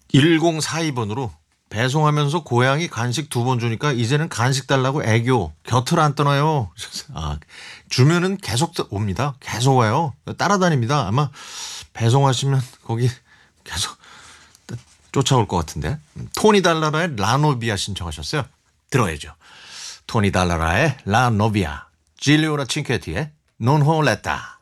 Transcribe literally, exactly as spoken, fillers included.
일공사이 번으로 배송하면서 고양이 간식 두 번 주니까 이제는 간식 달라고 애교 곁을 안 떠나요. 아, 주면은 계속 옵니다. 계속 와요. 따라다닙니다. 아마 배송하시면 거기 계속 쫓아올 것 같은데. 토니 달라라의 라노비아 신청하셨어요. 들어야죠. 토니 달라라의 라노비아, 질리오라 칭케티의 논 홀레타.